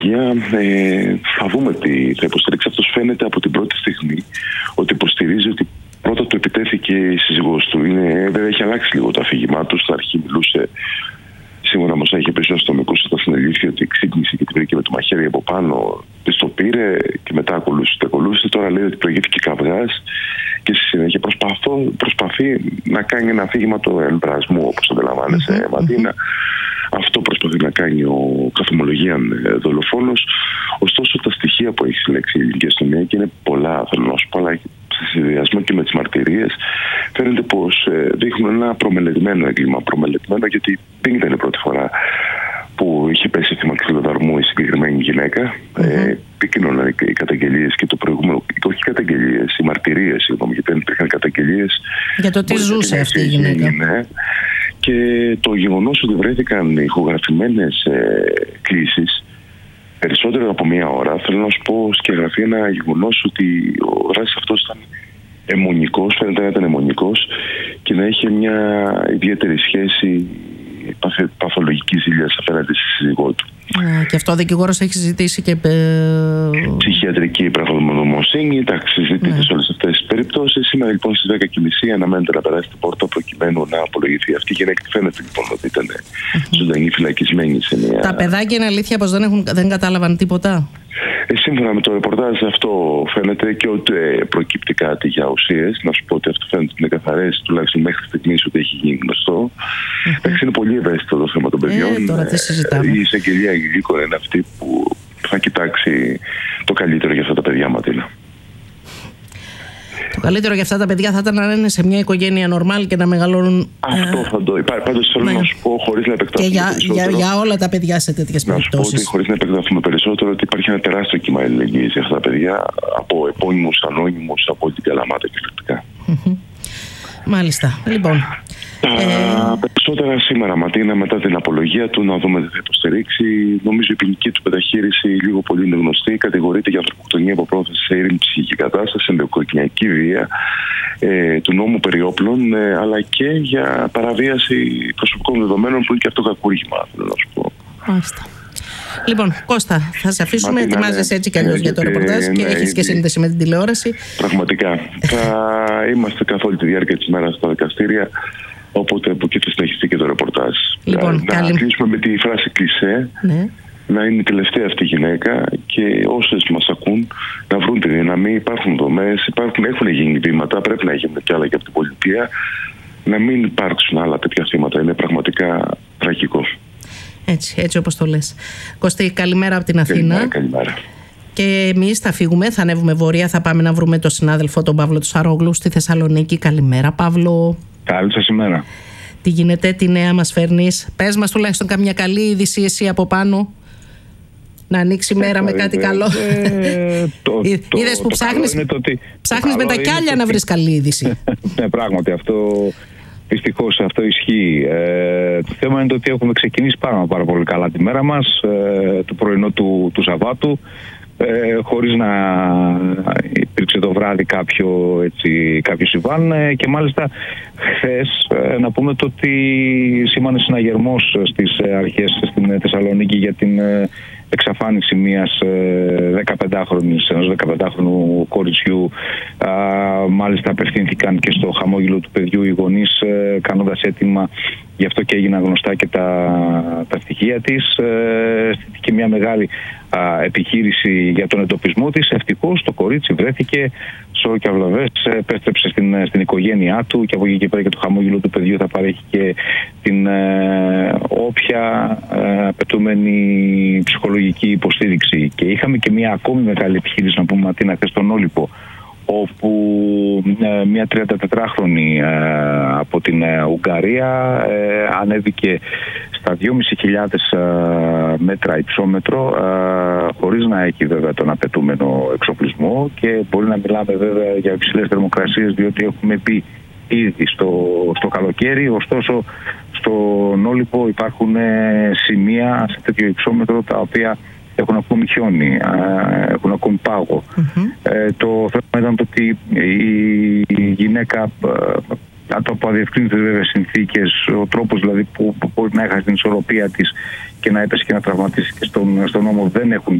θα δούμε τι θα υποστηρίξει. Αυτός φαίνεται από την πρώτη στιγμή ότι υποστηρίζει ότι πρώτα του επιτέθηκε η σύζυγός του. Βέβαια έχει αλλάξει λίγο το αφήγημά του. Στην αρχή μιλούσε, σύμφωνα με όσα είχε πει στου αστυνομικούς όταν συνελήφθη, ότι ξύπνησε και την βρήκε με το μαχαίρι από πάνω, της το πήρε και μετά ακολούθησε. Τώρα λέει ότι προηγήθηκε καυγάς και στη συνέχεια προσπαθεί να κάνει ένα αφήγημα του εμπρασμού, όπως αντιλαμβάνεσαι, Ματίνα. Αυτό προσπαθεί να κάνει ο καθομολογίαν δολοφόνος. Ωστόσο, τα στοιχεία που έχει συλλέξει η ελληνική αστυνομία, και είναι πολλά, θέλω να σου πω, αλλά σε συνδυασμό και με τις μαρτυρίες, φαίνεται πως δείχνουν ένα προμελετημένο έγκλημα. Προμελετημένο γιατί δεν ήταν η πρώτη φορά που είχε πέσει θύμα κλειδοδαρμού η συγκεκριμένη γυναίκα. Επικοινωναν οι καταγγελίες και το προηγούμενο, όχι οι καταγγελίες, οι μαρτυρίες, γιατί δεν υπήρχαν καταγγελίες. Για το τι ζούσε αυτή η γυναίκα. Και το γεγονός ότι βρέθηκαν ηχογραφημένες κλήσεις περισσότερο από μία ώρα, θέλω να σου πω, σκεγγραφεί ένα γεγονός ότι ο δράστης αυτός ήταν αιμονικός, φαίνεται να ήταν αιμονικός και να είχε μια ιδιαίτερη σχέση παθολογικής ζήλιας απέναντι στη σύζυγό του. Και αυτό ο δικηγόρος έχει ζητήσει και ψυχιατρική πραγματογνωμοσύνη. Εντάξει, συζητείται σε όλες αυτές τις περιπτώσεις. Σήμερα λοιπόν στις 10:30 αναμένεται να περάσει την πόρτα προκειμένου να απολογηθεί. Αυτή η γυναίκα φαίνεται λοιπόν ότι ήταν ζωντανή, φυλακισμένη σε μια. Τα παιδάκια είναι αλήθεια πως δεν κατάλαβαν τίποτα. Σύμφωνα με το ρεπορτάζ αυτό φαίνεται, και ότι προκύπτει κάτι για ουσίες. Να σου πω ότι αυτό φαίνεται ότι είναι καθαρές, τουλάχιστον μέχρι στιγμής, ότι έχει γίνει γνωστό. Εντάξει, είναι πολύ ευαίσθητο το θέμα των παιδιών. Τώρα τι συζητάμε. Η εισαγγελία Γλίκο είναι αυτή που θα κοιτάξει το καλύτερο για αυτά τα παιδιά, Ματίνα. Το καλύτερο για αυτά τα παιδιά θα ήταν να είναι σε μια οικογένεια νορμάλ και να μεγαλώνουν. Αυτό θα το υπάρχει. Πάντως θέλω να σου πω, χωρίς να επεκταθούμε περισσότερο. Για όλα τα παιδιά σε τέτοιες περιπτώσεις. Να σου πω ότι χωρίς να επεκταθούμε περισσότερο, ότι υπάρχει ένα τεράστιο κύμα αλληλεγγύης για αυτά τα παιδιά, από επώνυμους, ανώνυμους, από όλη την Καλαμάτα κυριολεκτικά. Μάλιστα. Λοιπόν. Τα περισσότερα σήμερα, Ματίνα, μετά την απολογία του, να δούμε τι θα υποστηρίξει. Νομίζω η ποινική του μεταχείριση λίγο πολύ είναι γνωστή. Κατηγορείται για ανθρωποκτονία από πρόθεση σε ήρεμη ψυχική κατάσταση, ενδοοικογενειακή βία, του νόμου περί όπλων, αλλά και για παραβίαση προσωπικών δεδομένων, που είναι και αυτό κακούργημα, θέλω να σου πω. Μάλιστα. Λοιπόν, Κώστα, θα σε αφήσουμε. Ετοιμάζεσαι έτσι κι αλλιώς για το ρεπορτάζ και έχεις και σύνδεση με την τηλεόραση. Πραγματικά. Θα είμαστε καθ' όλη τη διάρκεια της μέρας στα δικαστήρια. Οπότε από εκεί θα συνεχιστεί και το ρεπορτάζ. Λοιπόν, να κλείσουμε με τη φράση κλισέ. Ναι. Να είναι η τελευταία αυτή γυναίκα, και όσες μας ακούν να βρουν τη δύναμη. Υπάρχουν δομές, έχουν γίνει βήματα, πρέπει να γίνουν κι άλλα και από την πολιτεία. Να μην υπάρξουν άλλα τέτοια θύματα. Είναι πραγματικά τραγικό. Έτσι όπως το λες. Κωστή, καλημέρα από την Αθήνα. Καλημέρα. Και εμείς θα φύγουμε, θα ανέβουμε βόρεια, θα πάμε να βρούμε τον συνάδελφο τον Παύλο του Σαρόγλου στη Θεσσαλονίκη. Καλημέρα, Παύλο. Καλή σας ημέρα. Τι γίνεται, τι νέα μας φέρνεις? Πες μας τουλάχιστον καμιά καλή είδηση εσύ από πάνω. Να ανοίξει η μέρα με κάτι καλό. Είδες που ψάχνεις με τα κιάλια να βρεις καλή είδηση. Ναι, πράγματι αυτό. Δυστυχώς αυτό ισχύει. Το θέμα είναι το ότι έχουμε ξεκινήσει πάρα πολύ καλά τη μέρα μας, το πρωινό του Σαββάτου, χωρίς να υπήρξε το βράδυ κάποιο συμβάν, και μάλιστα χθες να πούμε το ότι σήμανε συναγερμός στις αρχές στην Θεσσαλονίκη για την εξαφάνιση ενός 15χρονου κοριτσιού. Μάλιστα απευθύνθηκαν και στο χαμόγελο του παιδιού οι γονείς, κάνοντας αίτημα, γι' αυτό και έγιναν γνωστά και τα στοιχεία της. Και μια μεγάλη επιχείρηση για τον εντοπισμό της. Ευτυχώς το κορίτσι βρέθηκε σώο και αυλαβές, επέστρεψε στην οικογένειά του, και από εκεί και πέρα και το χαμόγελο του παιδιού θα παρέχει και την όποια απαιτούμενη ψυχολογική υποστήριξη. Και είχαμε και μια ακόμη μεγάλη επιχείρηση, να πούμε, Ματίνα, χθες στον Όλυπο, όπου μια 34χρονη από την Ουγγαρία ανέβηκε στα 2.500 μέτρα υψόμετρο, χωρίς να έχει βέβαια τον απαιτούμενο εξοπλισμό, και μπορεί να μιλάμε βέβαια για υψηλές θερμοκρασίες, διότι έχουμε πει ήδη στο καλοκαίρι. Ωστόσο στον Όλυπο υπάρχουν σημεία σε τέτοιο υψόμετρο τα οποία έχουν ακόμη χιόνι, έχουν ακόμη πάγο. Το θέμα ήταν το ότι η γυναίκα από αδιευκρίνητες βέβαια συνθήκες, ο τρόπος δηλαδή που μπορεί να έχασε την ισορροπία της και να έπεσε και να τραυματίσει και στον ώμο δεν έχουν